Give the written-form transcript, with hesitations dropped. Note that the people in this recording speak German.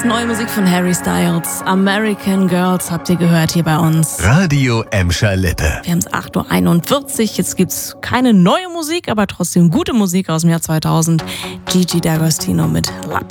neue Musik von Harry Styles. American Girls habt ihr gehört hier bei uns. Radio Emscher Lippe. Wir haben es 8.41 Uhr. Jetzt gibt's keine neue Musik, aber trotzdem gute Musik aus dem Jahr 2000. Gigi D'Agostino mit La